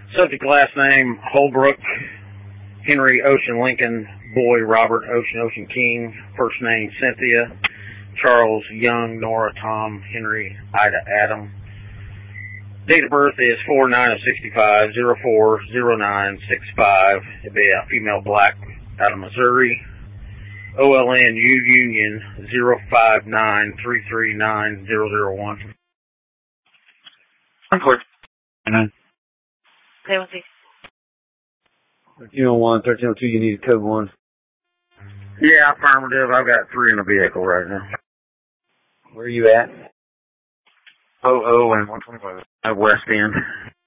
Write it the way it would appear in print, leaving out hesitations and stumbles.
Subject last name, Holbrook, Henry Ocean Lincoln, boy Robert Ocean King, first name Cynthia, Charles Young, Nora Tom, Henry Ida Adam. Date of birth is 4/9/65, 04/09/65. It'll be a female black out of Missouri. OLNU Union 059339001. Record. 1301, 1302, you need code 1. Yeah, affirmative. I've got 3 in the vehicle right now. Where are you at? And 125. At West End.